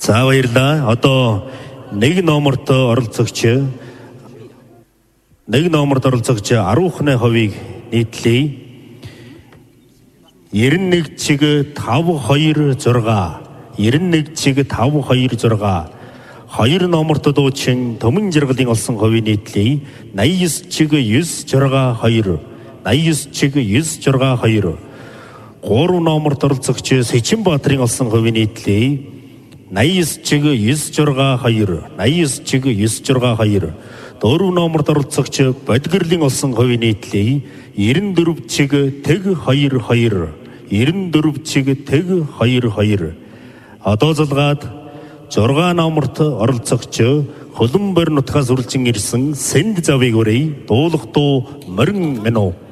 За баярлалаа. Одоо нэг номерт оролцогч 10-ны ховийг нийтлэе. 91 чиг 526 91 чиг 526 2 номерт дуучин Төмөн Жаргалын олсон ховийг нийтлэе. 89 чиг 962 89 чиг 962 3 номерт оролцогч Сэчинбаатарын олсон ховийг нийтлэе. 89 чиг 962 89 чиг 962 4 номерт оролцогч Бодгирлийн олсон ховийг нийтлэе. 94 чиг тэг 22 94 чиг тэг 22 одоо залгаад 6 номерт оролцогч Хөлбөмбөр нутгаас үржилж ирсэн Сэнд завыг өрөе. Дуулах дуу морин минь уу.